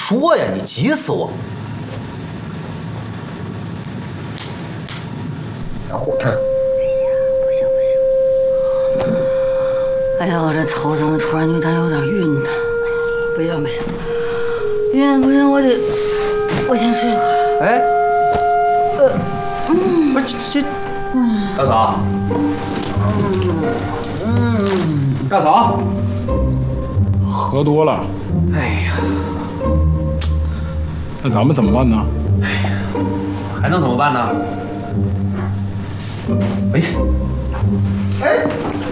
说呀，你急死我！ 虎他。 哎呀，我这头怎么突然有点晕呢？不行，晕不行，我先睡会儿。 哎，不是这，大嫂，大嫂， 喝多了。 哎呀， 那咱们怎么办呢？ 还能怎么办呢？回去。哎，